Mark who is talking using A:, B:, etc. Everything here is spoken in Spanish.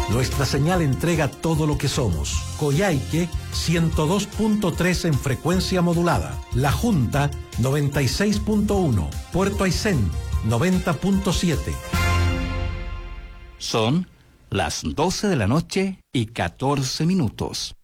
A: Nuestra señal entrega todo lo que somos. Coyhaique 102.3 en frecuencia modulada. La Junta 96.1. Puerto Aysén 90.7.
B: Son las 12 de la noche y 14 minutos.